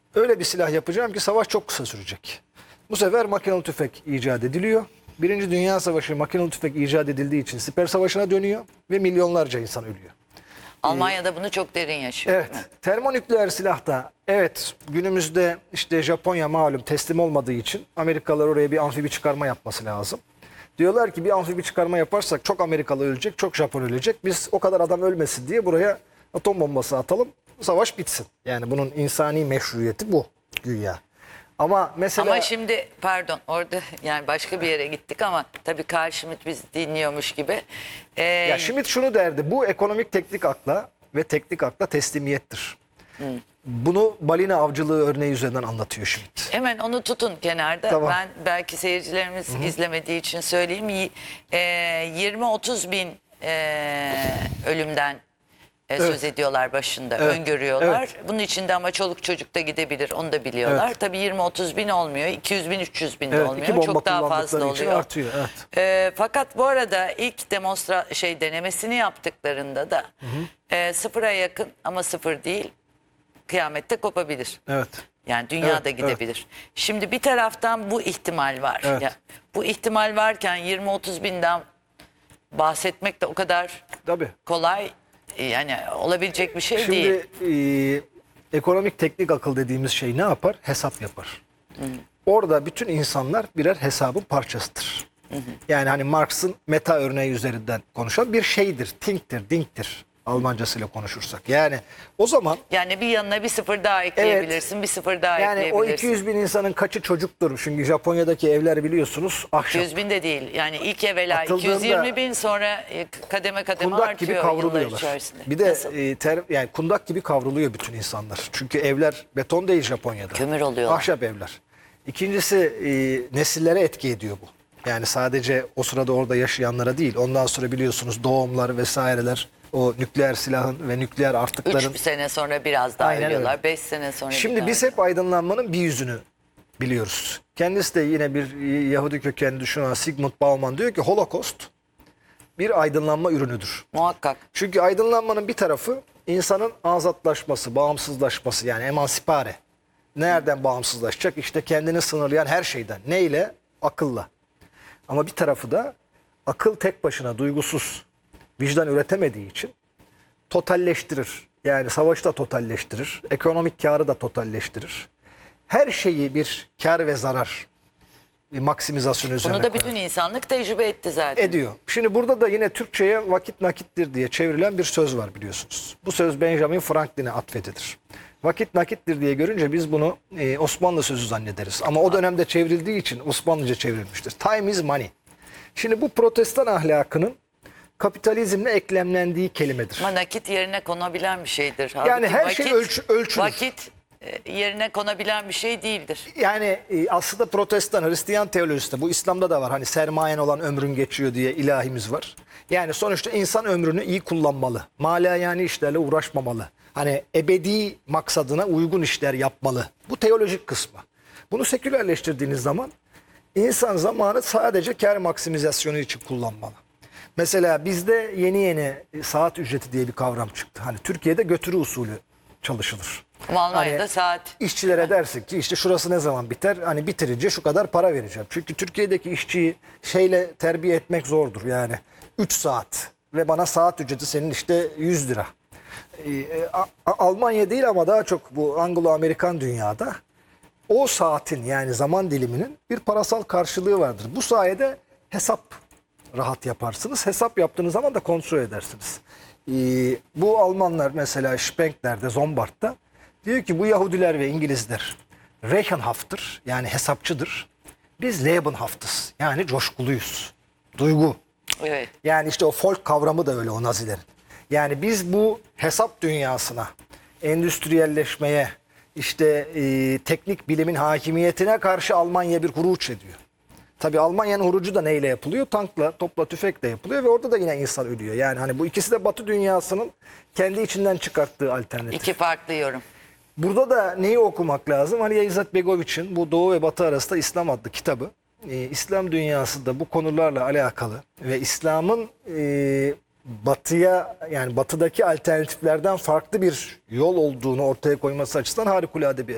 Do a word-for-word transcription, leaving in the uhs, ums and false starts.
öyle bir silah yapacağım ki savaş çok kısa sürecek. Bu sefer makinalı tüfek icat ediliyor. Birinci Dünya Savaşı makinalı tüfek icat edildiği için siper savaşına dönüyor ve milyonlarca insan ölüyor. Almanya'da bunu çok derin yaşıyor. Evet, termonükleer silahta evet günümüzde işte Japonya malum teslim olmadığı için Amerikalılar oraya bir amfibi çıkarma yapması lazım. Diyorlar ki bir amfibi çıkarma yaparsak çok Amerikalı ölecek, çok Japon ölecek. Biz o kadar adam ölmesin diye buraya atom bombası atalım, savaş bitsin. Yani bunun insani meşruiyeti bu güya. Ama mesela... Ama şimdi pardon orada yani başka bir yere gittik ama tabii Carl Schmitt bizi dinliyormuş gibi. Ee, Ya Schmitt şunu derdi, bu ekonomik teknik akla ve teknik akla teslimiyettir. Hmm. Bunu balina avcılığı örneği üzerinden anlatıyor Schmitt. Hemen onu tutun kenarda. Tamam. Ben belki seyircilerimiz Hı-hı. izlemediği için söyleyeyim. E, yirmi otuz bin e, ölümden e, evet. söz ediyorlar başında, evet. öngörüyorlar. Evet. Bunun içinde ama çoluk çocuk da gidebilir, onu da biliyorlar. Evet. Tabii yirmi otuz bin olmuyor, iki yüz bin, üç yüz bin de evet, olmuyor. Çok daha fazla oluyor. Artıyor, evet. E, fakat bu arada ilk demonstra şey denemesini yaptıklarında da e, sıfıra yakın ama sıfır değil. Kıyamette kopabilir. Evet. Yani dünyada evet, gidebilir. Evet. Şimdi bir taraftan bu ihtimal var. Evet. Ya, bu ihtimal varken yirmi otuz binden bahsetmek de o kadar Tabii. kolay yani olabilecek bir şey Şimdi, değil. Şimdi e, ekonomik teknik akıl dediğimiz şey ne yapar? Hesap yapar. Hı -hı. Orada bütün insanlar birer hesabın parçasıdır. Hı -hı. Yani hani Marx'ın meta örneği üzerinden konuşan bir şeydir, think'tir, dink'tir. Almancasıyla konuşursak. Yani o zaman... Yani bir yanına bir sıfır daha ekleyebilirsin, evet, bir sıfır daha yani ekleyebilirsin. Yani o iki yüz bin insanın kaçı çocuktur? Çünkü Japonya'daki evler biliyorsunuz ahşap. iki yüz bin de değil. Yani ilk evvela iki yüz yirmi bin sonra kademe kademe kundak artıyor gibi kavruluyorlar. Bir de e, ter, yani kundak gibi kavruluyor bütün insanlar. Çünkü evler beton değil Japonya'da. Kömür oluyorlar. Ahşap evler. İkincisi e, nesillere etki ediyor bu. Yani sadece o sırada orada yaşayanlara değil. Ondan sonra biliyorsunuz doğumlar vesaireler, o nükleer silahın ve nükleer artıkların... Üç sene sonra biraz daha Aynen ölüyorlar. Öyle. Beş sene sonra... Şimdi biz hep aydınlanmanın bir yüzünü biliyoruz. Kendisi de yine bir Yahudi kökenli düşünen Sigmund Bauman diyor ki Holocaust bir aydınlanma ürünüdür. Muhakkak. Çünkü aydınlanmanın bir tarafı insanın azatlaşması, bağımsızlaşması, yani emansipare. Nereden bağımsızlaşacak? İşte kendini sınırlayan her şeyden. Neyle? Akılla. Ama bir tarafı da akıl tek başına duygusuz, vicdan üretemediği için totalleştirir. Yani savaşı da totalleştirir, ekonomik karı da totalleştirir. Her şeyi bir kar ve zarar, bir maksimizasyon üzerine Bunu da koyar. bütün insanlık tecrübe etti zaten. Ediyor. Şimdi burada da yine Türkçe'ye vakit nakittir diye çevrilen bir söz var biliyorsunuz. Bu söz Benjamin Franklin'e atfedilir. Vakit nakittir diye görünce biz bunu e, Osmanlı sözü zannederiz. Ama o dönemde çevrildiği için Osmanlıca çevrilmiştir. Time is money. Şimdi bu protestan ahlakının kapitalizmle eklemlendiği kelimedir. Ama nakit yerine konabilen bir şeydir. Yani Halbuki her vakit, şey ölç ölçülür. Vakit yerine konabilen bir şey değildir. Yani e, aslında protestan, Hristiyan teolojisinde, bu İslam'da da var. Hani sermayen olan ömrün geçiyor diye ilahimiz var. Yani sonuçta insan ömrünü iyi kullanmalı. Mala yani işlerle uğraşmamalı. Hani ebedi maksadına uygun işler yapmalı. Bu teolojik kısmı. Bunu sekülerleştirdiğiniz zaman insan zamanı sadece kar maksimizasyonu için kullanmalı. Mesela bizde yeni yeni saat ücreti diye bir kavram çıktı. Hani Türkiye'de götürü usulü çalışılır. Ama Almanya'da hani saat. İşçilere dersin ki işte şurası ne zaman biter? Hani bitirince şu kadar para vereceğim. Çünkü Türkiye'deki işçiyi şeyle terbiye etmek zordur yani. üç saat ve bana saat ücreti senin işte yüz lira. Ee, Almanya değil ama daha çok bu Anglo-Amerikan dünyada o saatin yani zaman diliminin bir parasal karşılığı vardır. Bu sayede hesap rahat yaparsınız. Hesap yaptığınız zaman da kontrol edersiniz. Ee, bu Almanlar mesela Spenkler'de, Zombart'ta diyor ki bu Yahudiler ve İngilizler Rechenhaft'tır yani hesapçıdır. Biz Lebenhaft'ız yani coşkuluyuz. Duygu. Evet. Yani işte o folk kavramı da öyle o Nazilerin. Yani biz bu hesap dünyasına, endüstriyelleşmeye, işte e, teknik bilimin hakimiyetine karşı Almanya bir huruç ediyor. Tabii Almanya'nın hurucu da neyle yapılıyor? Tankla, topla, tüfekle yapılıyor ve orada da yine insan ölüyor. Yani hani bu ikisi de Batı dünyasının kendi içinden çıkarttığı alternatif. İki farklı yorum. Burada da neyi okumak lazım? Hani İzzet Begoviç'in bu Doğu ve Batı arasında İslam adlı kitabı. Ee, İslam dünyası da bu konularla alakalı ve İslam'ın e, Batı'ya yani Batı'daki alternatiflerden farklı bir yol olduğunu ortaya koyması açısından harikulade bir